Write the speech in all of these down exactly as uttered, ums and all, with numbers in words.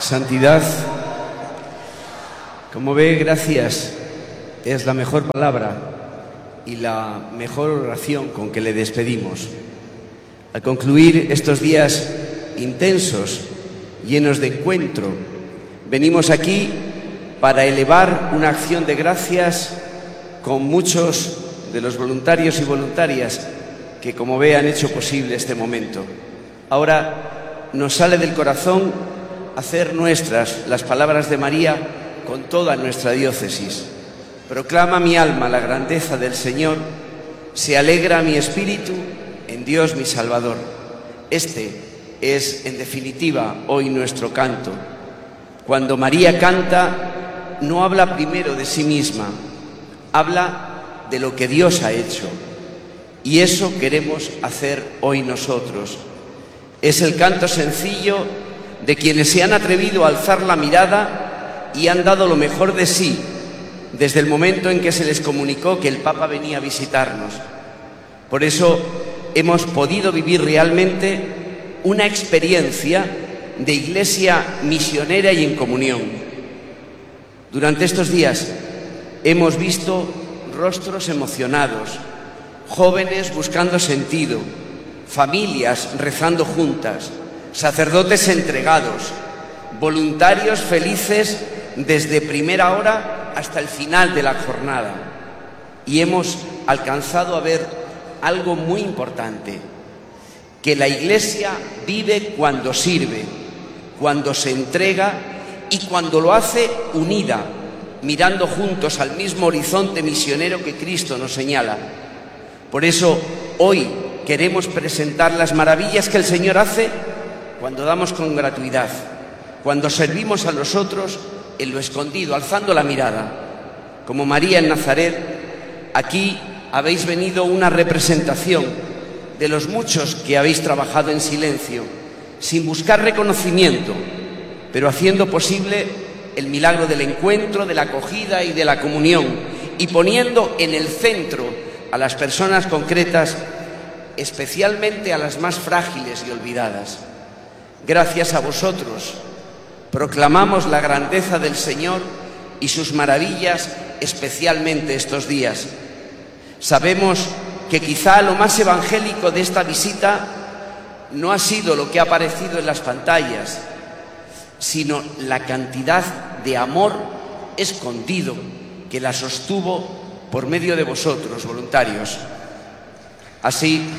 Santidad, como ve, gracias es la mejor palabra y la mejor oración con que le despedimos. Al concluir estos días intensos, llenos de encuentro, venimos aquí para elevar una acción de gracias con muchos de los voluntarios y voluntarias que, como ve, han hecho posible este momento. Ahora nos sale del corazón hacer nuestras las palabras de María con toda nuestra diócesis. Proclama mi alma la grandeza del Señor, se alegra mi espíritu en Dios mi Salvador. Este es, en definitiva, hoy nuestro canto. Cuando María canta, no habla primero de sí misma, habla de lo que Dios ha hecho. Y eso queremos hacer hoy nosotros. Es el canto sencillo de quienes se han atrevido a alzar la mirada y han dado lo mejor de sí desde el momento en que se les comunicó que el Papa venía a visitarnos. Por eso hemos podido vivir realmente una experiencia de iglesia misionera y en comunión. Durante estos días hemos visto rostros emocionados, jóvenes buscando sentido, familias rezando juntas, sacerdotes entregados, voluntarios felices desde primera hora hasta el final de la jornada. Y hemos alcanzado a ver algo muy importante, que la Iglesia vive cuando sirve, cuando se entrega y cuando lo hace unida, mirando juntos al mismo horizonte misionero que Cristo nos señala. Por eso hoy queremos presentar las maravillas que el Señor hace cuando damos con gratuidad, cuando servimos a los otros en lo escondido, alzando la mirada. Como María en Nazaret, aquí habéis venido una representación de los muchos que habéis trabajado en silencio, sin buscar reconocimiento, pero haciendo posible el milagro del encuentro, de la acogida y de la comunión, y poniendo en el centro a las personas concretas, especialmente a las más frágiles y olvidadas. Gracias a vosotros proclamamos la grandeza del Señor y sus maravillas, especialmente estos días. Sabemos que quizá lo más evangélico de esta visita no ha sido lo que ha aparecido en las pantallas, sino la cantidad de amor escondido que la sostuvo por medio de vosotros, voluntarios. Así,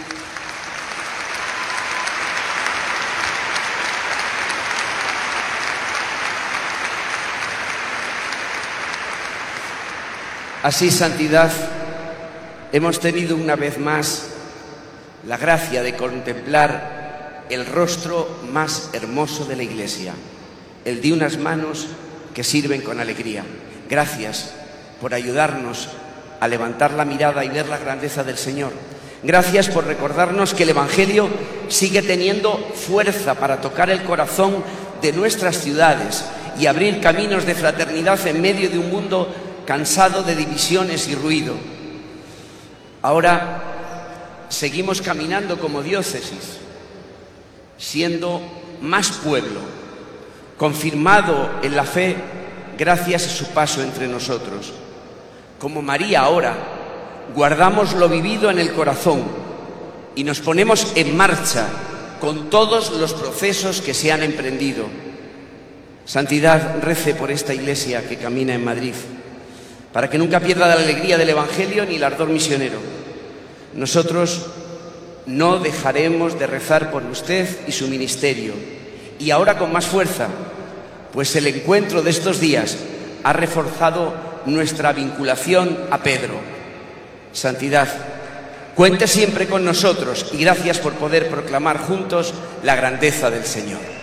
Así, Santidad, hemos tenido una vez más la gracia de contemplar el rostro más hermoso de la Iglesia, el de unas manos que sirven con alegría. Gracias por ayudarnos a levantar la mirada y ver la grandeza del Señor. Gracias por recordarnos que el Evangelio sigue teniendo fuerza para tocar el corazón de nuestras ciudades y abrir caminos de fraternidad en medio de un mundo cansado de divisiones y ruido. Ahora seguimos caminando como diócesis, siendo más pueblo, confirmado en la fe gracias a su paso entre nosotros. Como María ahora, guardamos lo vivido en el corazón y nos ponemos en marcha con todos los procesos que se han emprendido. Santidad, rece por esta Iglesia que camina en Madrid, para que nunca pierda la alegría del Evangelio ni el ardor misionero. Nosotros no dejaremos de rezar por usted y su ministerio, y ahora con más fuerza, pues el encuentro de estos días ha reforzado nuestra vinculación a Pedro. Santidad, cuente siempre con nosotros y gracias por poder proclamar juntos la grandeza del Señor.